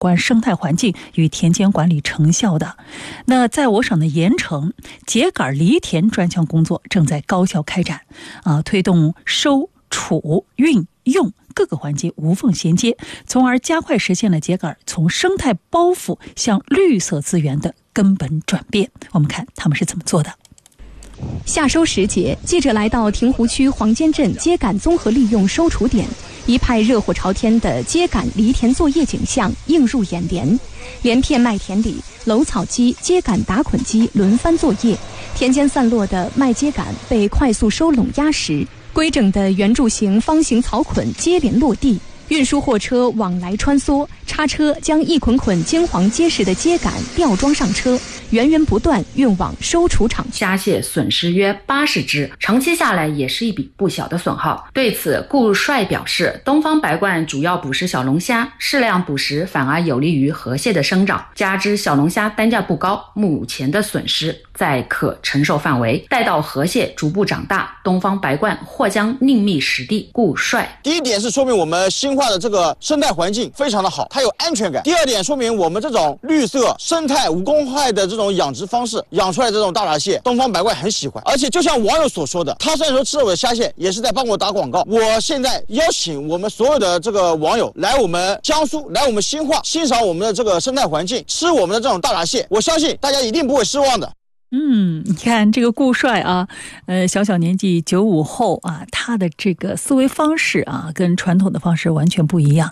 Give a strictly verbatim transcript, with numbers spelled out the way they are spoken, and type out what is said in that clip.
关生态环境与田间管理成效的。那在我省的盐城，秸秆犁田专项工作正在高效开展，啊，推动收、储、运、用各个环节无缝衔接，从而加快实现了秸秆从生态包袱向绿色资源的根本转变。我们看他们是怎么做的。 夏收时节，记者来到亭湖区黄尖镇秸秆综合利用收储点，一派热火朝天的秸秆犁田作业景象映入眼帘。连片麦田里，篓草机、秸秆打捆机轮番作业，田间散落的麦秸秆被快速收拢压实，规整的圆柱形、方形草捆接连落地。运输货车往来穿梭，叉车将一捆捆金黄结实的秸秆吊装上车，源源不断运往收储场。 虾蟹损失约八十只，长期下来也是一笔不小的损耗。对此，顾帅表示，东方白鹳主要捕食小龙虾，适量捕食反而有利于河蟹的生长。加之小龙虾单价不高，目前的损失在可承受范围。待到河蟹逐步长大，东方白鹳或将另觅实地。顾帅， 第一点是说明我们新化的这个生态环境非常的好，它有安全感。第二点说明我们这种绿色生态无公害的这种养殖方式养出来的这种大闸蟹，东方白鹳很喜欢。而且就像网友所说的，他虽然说吃了我的虾蟹，也是在帮我打广告。我现在邀请我们所有的这个网友来我们江苏，来我们新化，欣赏我们的这个生态环境，吃我们的这种大闸蟹，我相信大家一定不会失望的。 嗯，你看这个顾帅啊，呃，小小年纪九五后啊，他的这个思维方式啊，跟传统的方式完全不一样。